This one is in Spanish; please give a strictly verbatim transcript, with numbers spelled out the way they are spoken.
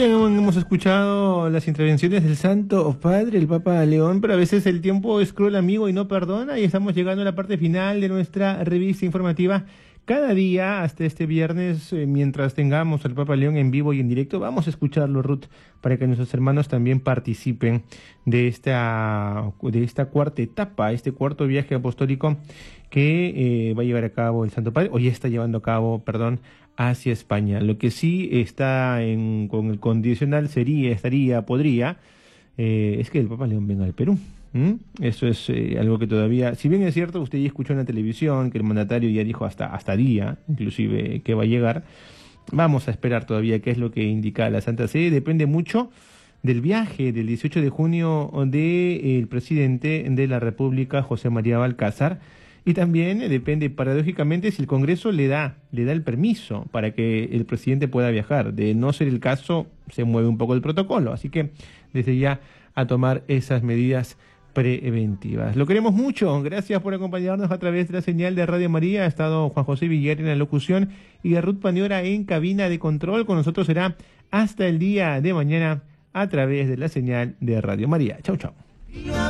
bien, hemos escuchado las intervenciones del Santo Padre, el Papa León, pero a veces el tiempo es cruel, amigo, y no perdona, y estamos llegando a la parte final de nuestra revista informativa. Cada día, hasta este viernes, eh, mientras tengamos al Papa León en vivo y en directo, vamos a escucharlo, Ruth, para que nuestros hermanos también participen de esta, de esta cuarta etapa, este cuarto viaje apostólico que eh, va a llevar a cabo el Santo Padre, o ya está llevando a cabo, perdón, hacia España. Lo que sí está en, con el condicional sería, estaría, podría, eh, es que el Papa León venga al Perú. ¿Mm? Eso es eh, algo que todavía, si bien es cierto, usted ya escuchó en la televisión que el mandatario ya dijo hasta, hasta día, inclusive, que va a llegar, vamos a esperar todavía qué es lo que indica la Santa Sede. Depende mucho del viaje del dieciocho de junio del presidente de la República, José María Balcázar, y también depende, paradójicamente, si el Congreso le da, le da el permiso para que el presidente pueda viajar. De no ser el caso, se mueve un poco el protocolo. Así que desde ya a tomar esas medidas preventivas. Lo queremos mucho. Gracias por acompañarnos a través de la señal de Radio María. Ha estado Juan José Villar en la locución y Ruth Paniora en cabina de control. Con nosotros será hasta el día de mañana a través de la señal de Radio María. Chau, chau.